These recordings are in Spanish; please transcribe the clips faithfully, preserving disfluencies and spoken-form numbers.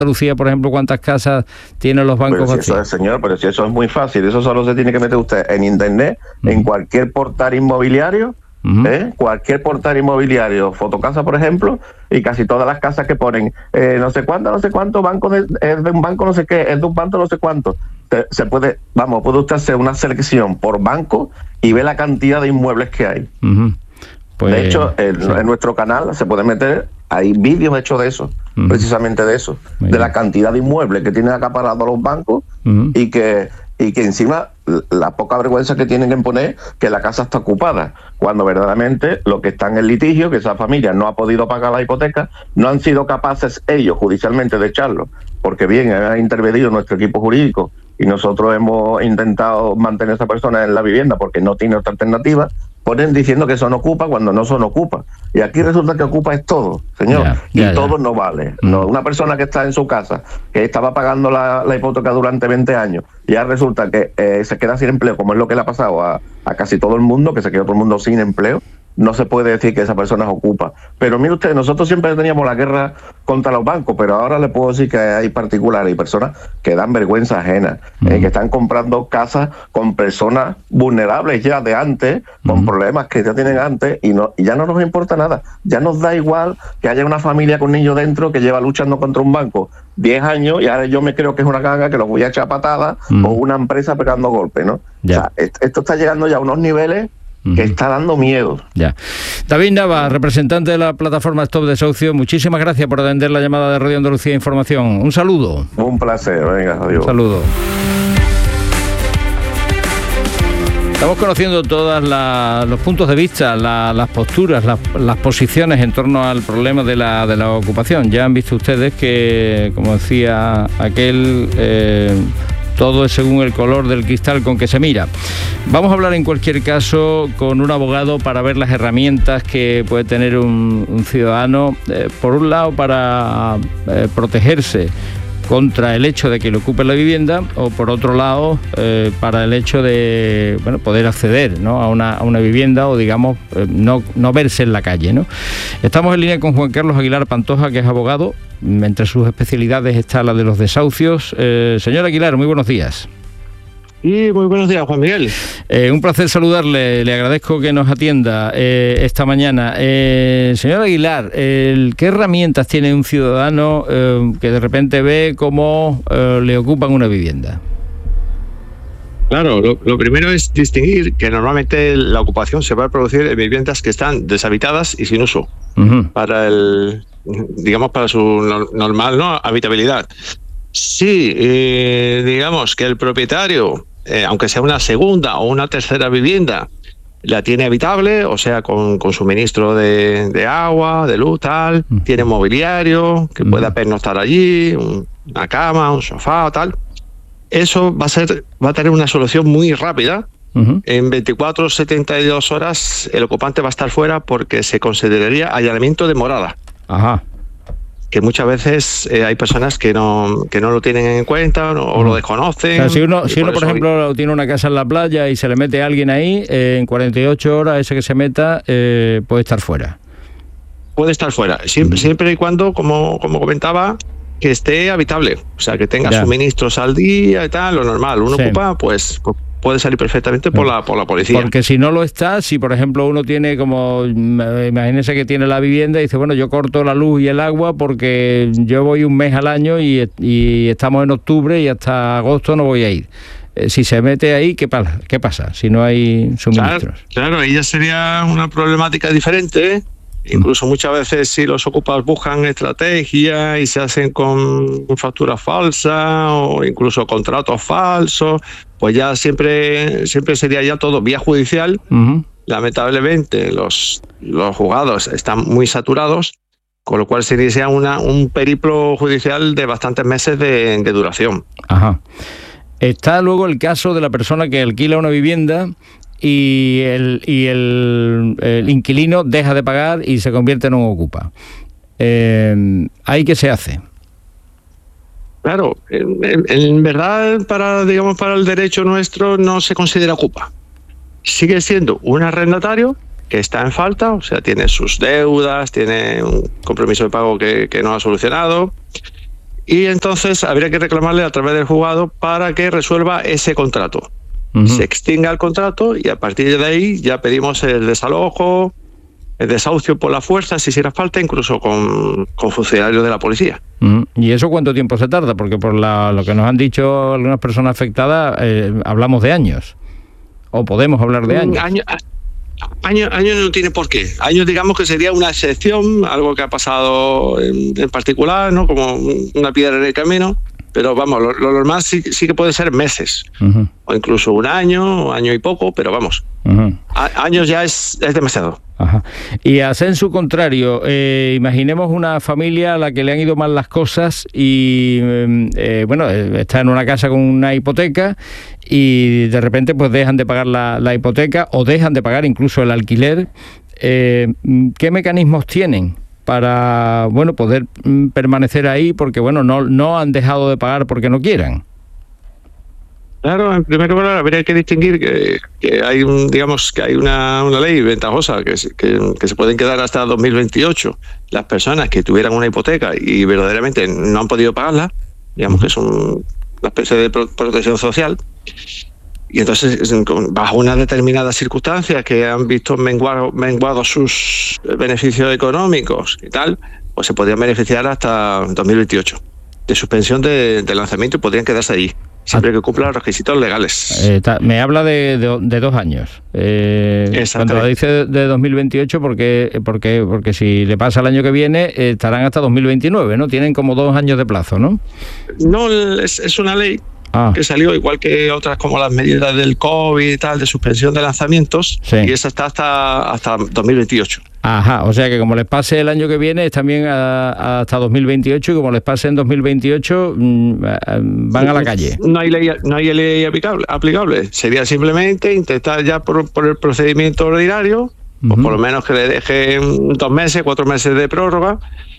Andalucía, por ejemplo, cuántas casas tienen los bancos pero si vacíos. eso es, señor, pero si eso es muy fácil, eso solo se tiene que meter usted en internet, uh-huh. en cualquier portal inmobiliario, uh-huh. ¿eh? cualquier portal inmobiliario, Fotocasa, por ejemplo, y casi todas las casas que ponen eh, no sé cuánto, no sé cuánto, banco de, es de un banco no sé qué, es de un banco no sé cuánto. Se, se puede, vamos, puede usted hacer una selección por banco y ver la cantidad de inmuebles que hay. Uh-huh. Pues, de hecho, en, sí. en nuestro canal se puede meter, hay vídeos hechos de eso, uh-huh. precisamente de eso, Muy de bien. la cantidad de inmuebles que tienen acaparados los bancos uh-huh. y que y que encima la poca vergüenza que tienen en poner que la casa está ocupada, cuando verdaderamente lo que está en el litigio, que esa familia no ha podido pagar la hipoteca, no han sido capaces ellos judicialmente de echarlo, porque bien, ha intervenido nuestro equipo jurídico y nosotros hemos intentado mantener a esa persona en la vivienda porque no tiene otra alternativa, ponen diciendo que son ocupa cuando no son ocupa. Y aquí resulta que ocupa es todo, señor. Ya, ya, y todo ya. no vale. Mm. No, una persona que está en su casa, que estaba pagando la, la hipoteca durante veinte años, ya resulta que eh, se queda sin empleo, como es lo que le ha pasado a, a casi todo el mundo, que se quedó todo el mundo sin empleo. No se puede decir que esa persona es ocupa. Pero mire usted, nosotros siempre teníamos la guerra contra los bancos, pero ahora le puedo decir que hay particulares y personas que dan vergüenza ajena, uh-huh. eh, que están comprando casas con personas vulnerables ya de antes, con uh-huh. problemas que ya tienen antes, y, no, y ya no nos importa nada. Ya nos da igual que haya una familia con niños dentro que lleva luchando contra un banco diez años y ahora yo me creo que es una ganga que los voy a echar patadas uh-huh. o una empresa pegando golpes, ¿no? Ya. O sea, esto está llegando ya a unos niveles que está dando miedo. Ya. David Nava, representante de la plataforma Stop Desahucio, muchísimas gracias por atender la llamada de Radio Andalucía Información. Un saludo. Un placer, venga, adiós. Un saludo. Estamos conociendo todos los puntos de vista, la, las posturas, la, las posiciones en torno al problema de la, de la ocupación. Ya han visto ustedes que, como decía aquel... Eh, todo es según el color del cristal con que se mira. Vamos a hablar en cualquier caso con un abogado para ver las herramientas que puede tener un, un ciudadano, eh, por un lado para eh, protegerse contra el hecho de que le ocupe la vivienda o por otro lado eh, para el hecho de bueno, poder acceder, ¿no? a, una, a una vivienda o digamos eh, no, no verse en la calle, ¿no? Estamos en línea con Juan Carlos Aguilar Pantoja, que es abogado. Entre sus especialidades está la de los desahucios. Eh, señor Aguilar, muy buenos días. Y muy buenos días, Juan Miguel. Eh, un placer saludarle, le agradezco que nos atienda eh, esta mañana. Eh, señor Aguilar, eh, ¿qué herramientas tiene un ciudadano eh, que de repente ve cómo eh, le ocupan una vivienda? Claro, lo, lo primero es distinguir que normalmente la ocupación se va a producir en viviendas que están deshabitadas y sin uso, uh-huh. para el, digamos, para su normal, ¿no?, habitabilidad. Sí, eh, digamos que el propietario, eh, aunque sea una segunda o una tercera vivienda, la tiene habitable, o sea, con, con suministro de, de agua, de luz, tal, uh-huh. tiene mobiliario, que uh-huh. pueda pernoctar allí, un, una cama, un sofá o tal. Eso va a ser, va a tener una solución muy rápida. Uh-huh. En veinticuatro, setenta y dos horas el ocupante va a estar fuera porque se consideraría allanamiento de morada. Ajá. Que muchas veces eh, hay personas que no que no lo tienen en cuenta no, o lo desconocen. O sea, si uno, si uno por ejemplo, hay... tiene una casa en la playa y se le mete a alguien ahí, eh, en cuarenta y ocho horas ese que se meta eh, puede estar fuera. Puede estar fuera, siempre, uh-huh. siempre y cuando, como, como comentaba, que esté habitable, o sea, que tenga ya. suministros al día y tal, lo normal. Uno sí. ocupa, pues... puede salir perfectamente por la por la policía. Porque si no lo está, si por ejemplo uno tiene como, imagínese que tiene la vivienda y dice, bueno, yo corto la luz y el agua porque yo voy un mes al año y, y estamos en octubre y hasta agosto no voy a ir. Eh, si se mete ahí, ¿qué pasa? ¿Qué pasa si no hay suministros? Claro, claro, ahí ya sería una problemática diferente. Incluso muchas veces si los ocupas buscan estrategia y se hacen con facturas falsas o incluso contratos falsos, pues ya siempre siempre sería ya todo vía judicial. Uh-huh. Lamentablemente los, los juzgados están muy saturados, con lo cual se inicia una, un periplo judicial de bastantes meses de, de duración. Ajá. Está luego el caso de la persona que alquila una vivienda y el y el, el inquilino deja de pagar y se convierte en un ocupa. Eh, ¿Ahí qué se hace? Claro, en, en verdad para digamos para el derecho nuestro no se considera ocupa. Sigue siendo un arrendatario que está en falta, o sea, tiene sus deudas, tiene un compromiso de pago que, que no ha solucionado y entonces habría que reclamarle a través del juzgado para que resuelva ese contrato. Uh-huh. Se extinga el contrato y a partir de ahí ya pedimos el desalojo, el desahucio por la fuerza, si hiciera falta, incluso con, con funcionarios de la policía. Uh-huh. ¿Y eso cuánto tiempo se tarda? Porque por la, lo que nos han dicho algunas personas afectadas, eh, hablamos de años. ¿O podemos hablar de años? Año, año, año no tiene por qué. Años, digamos que sería una excepción, algo que ha pasado en, en particular, ¿no? Como una piedra en el camino. Pero vamos, lo, lo normal sí, sí que puede ser meses, uh-huh. o incluso un año, año y poco, pero vamos, uh-huh. a, años ya es, es demasiado. Ajá. Y a sensu contrario, eh, imaginemos una familia a la que le han ido mal las cosas y, eh, bueno, está en una casa con una hipoteca y de repente pues dejan de pagar la, la hipoteca o dejan de pagar incluso el alquiler. Eh, ¿Qué mecanismos tienen para, bueno, poder permanecer ahí? Porque, bueno, no, no han dejado de pagar porque no quieran. Claro, en primer lugar habría que distinguir que, que hay un, digamos que hay una, una ley ventajosa que, que, que se pueden quedar hasta dos mil veintiocho las personas que tuvieran una hipoteca y verdaderamente no han podido pagarla, digamos que es un, una especie de pro, protección social. Y entonces, bajo unas determinadas circunstancias que han visto menguado, menguados sus beneficios económicos y tal, pues se podrían beneficiar hasta dos mil veintiocho de suspensión de, de lanzamiento y podrían quedarse allí, siempre que cumplan los requisitos legales. Eh, ta, me habla de, de, de dos años. Eh, cuando dice de dos mil veintiocho, porque, porque, porque si le pasa el año que viene, eh, estarán hasta dos mil veintinueve, ¿no? Tienen como dos años de plazo, ¿no? No, es, es una ley Ah. que salió igual que otras como las medidas del COVID y tal, de suspensión de lanzamientos, sí. y esa está hasta, hasta dos mil veintiocho. Ajá, o sea que como les pase el año que viene es también a, a hasta dos mil veintiocho y como les pase en dos mil veintiocho mmm, van a la calle. No hay ley, no hay ley aplicable, aplicable. Sería simplemente intentar ya por, por el procedimiento ordinario, uh-huh. o por lo menos que le dejen dos meses, cuatro meses de prórroga,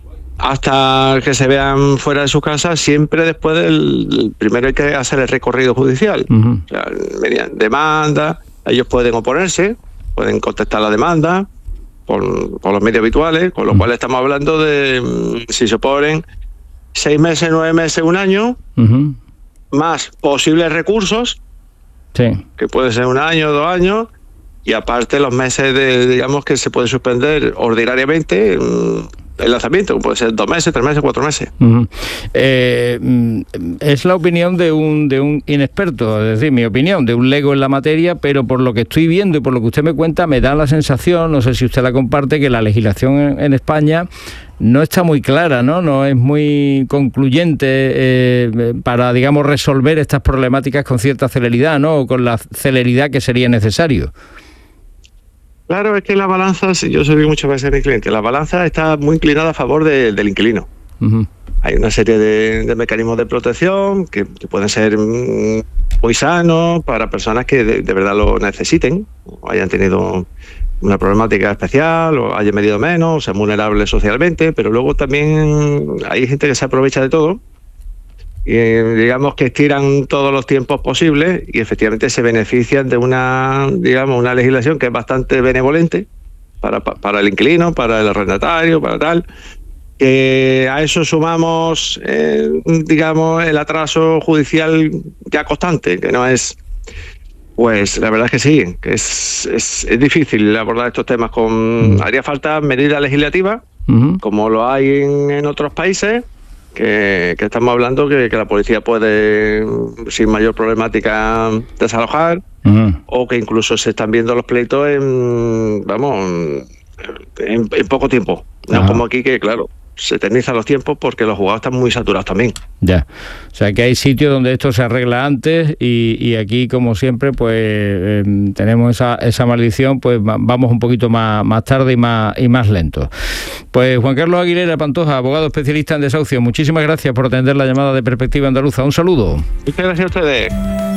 hasta que se vean fuera de su casa, siempre después del primero hay que hacer el recorrido judicial. Uh-huh. O sea, mediante demanda, ellos pueden oponerse, pueden contestar la demanda por, por los medios habituales, con lo uh-huh. cual estamos hablando de, si se oponen, seis meses, nueve meses, un año, uh-huh. más posibles recursos, sí. que puede ser un año, dos años, y aparte los meses de, digamos, que se puede suspender ordinariamente el lanzamiento, puede ser dos meses, tres meses, cuatro meses. Uh-huh. Eh, es la opinión de un de un inexperto, es decir, mi opinión, de un lego en la materia, pero por lo que estoy viendo y por lo que usted me cuenta, me da la sensación, no sé si usted la comparte, que la legislación en, en España no está muy clara, ¿no? No es muy concluyente eh, para, digamos, resolver estas problemáticas con cierta celeridad, ¿no? O con la celeridad que sería necesario. Claro, es que la balanza, yo soy muchas veces mi cliente, la balanza está muy inclinada a favor de, del inquilino. Uh-huh. Hay una serie de, de mecanismos de protección que, que pueden ser muy sanos para personas que de, de verdad lo necesiten, o hayan tenido una problemática especial, o hayan medido menos, o sean vulnerables socialmente, pero luego también hay gente que se aprovecha de todo. Y digamos que estiran todos los tiempos posibles y efectivamente se benefician de una, digamos, una legislación que es bastante benevolente para, para el inquilino, para el arrendatario, para tal. Que a eso sumamos, eh, digamos, el atraso judicial ya constante, que no es, pues la verdad es que sí, que es, es, es difícil abordar estos temas con, uh-huh. haría falta medidas legislativas, uh-huh. como lo hay en, en otros países. Que, que estamos hablando que, que la policía puede, sin mayor problemática, desalojar, uh-huh. o que incluso se están viendo los pleitos en, vamos, en, en poco tiempo. No uh-huh. como aquí, que claro, se eternizan los tiempos porque los juzgados están muy saturados también. Ya, o sea que hay sitios donde esto se arregla antes y, y aquí, como siempre, pues eh, tenemos esa, esa maldición, pues vamos un poquito más, más tarde y más, y más lento. Pues Juan Carlos Aguilera Pantoja, abogado especialista en desahucio, muchísimas gracias por atender la llamada de Perspectiva Andaluza. Un saludo. Muchas gracias a ustedes.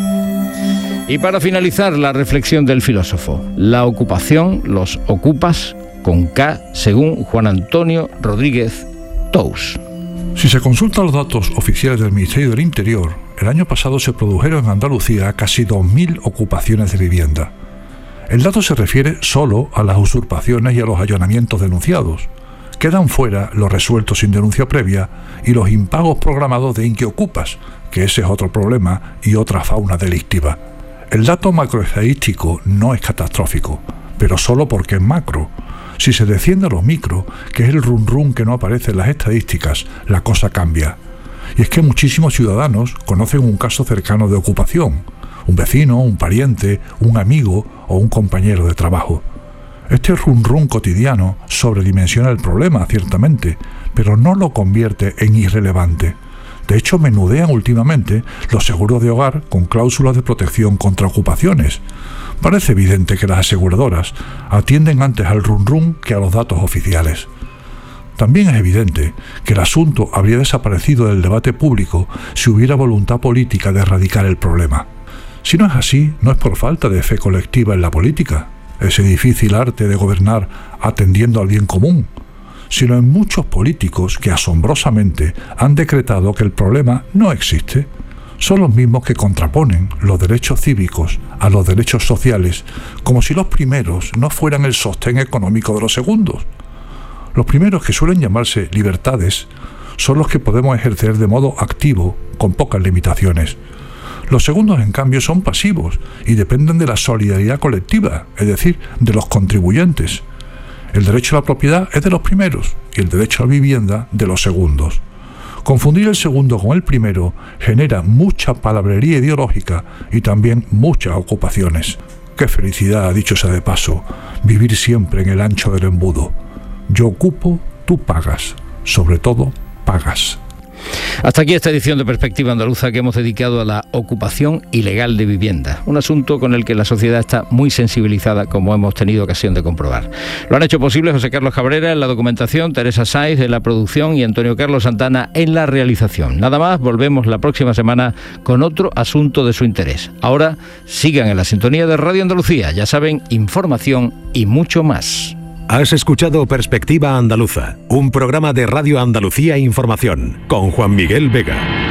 Y para finalizar, la reflexión del filósofo. La ocupación, los ocupas, con K, según Juan Antonio Rodríguez Tous. Si se consultan los datos oficiales del Ministerio del Interior, el año pasado se produjeron en Andalucía casi dos mil ocupaciones de vivienda. El dato se refiere solo a las usurpaciones y a los allanamientos denunciados, Quedan fuera los resueltos sin denuncia previa y los impagos programados de Inquiocupas, que ese es otro problema y otra fauna delictiva. El dato macroestadístico no es catastrófico, pero solo porque es macro. Si se desciende a lo micro, que es el run run que no aparece en las estadísticas, la cosa cambia. Y es que muchísimos ciudadanos conocen un caso cercano de ocupación, un vecino, un pariente, un amigo o un compañero de trabajo. Este run run cotidiano sobredimensiona el problema, ciertamente, pero no lo convierte en irrelevante. De hecho, menudean últimamente los seguros de hogar con cláusulas de protección contra ocupaciones. Parece evidente que las aseguradoras atienden antes al run run que a los datos oficiales. También es evidente que el asunto habría desaparecido del debate público si hubiera voluntad política de erradicar el problema. Si no es así, no es por falta de fe colectiva en la política, ese difícil arte de gobernar atendiendo al bien común, sino en muchos políticos que asombrosamente han decretado que el problema no existe. Son los mismos que contraponen los derechos cívicos a los derechos sociales, como si los primeros no fueran el sostén económico de los segundos. Los primeros, que suelen llamarse libertades, son los que podemos ejercer de modo activo, con pocas limitaciones. Los segundos, en cambio, son pasivos y dependen de la solidaridad colectiva, es decir, de los contribuyentes. El derecho a la propiedad es de los primeros y el derecho a la vivienda de los segundos. Confundir el segundo con el primero genera mucha palabrería ideológica y también muchas ocupaciones. Qué felicidad, dicho sea de paso, vivir siempre en el ancho del embudo. Yo ocupo, tú pagas. Sobre todo, pagas. Hasta aquí esta edición de Perspectiva Andaluza que hemos dedicado a la ocupación ilegal de vivienda, un asunto con el que la sociedad está muy sensibilizada, como hemos tenido ocasión de comprobar. Lo han hecho posible José Carlos Cabrera en la documentación, Teresa Saiz en la producción y Antonio Carlos Santana en la realización. Nada más, volvemos la próxima semana con otro asunto de su interés. Ahora sigan en la sintonía de Radio Andalucía, ya saben, información y mucho más. Has escuchado Perspectiva Andaluza, un programa de Radio Andalucía Información, con Juan Miguel Vega.